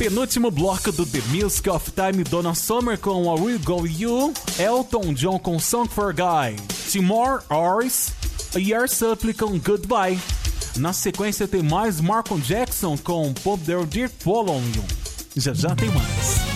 Penúltimo bloco do The Music of Time, Donna Summer com A Will Go You, Elton John com Song for Guy, Timor Hours e Air Supply com Goodbye. Na sequência tem mais Marco Jackson com Pop Their Dear Follow You. Já tem mais.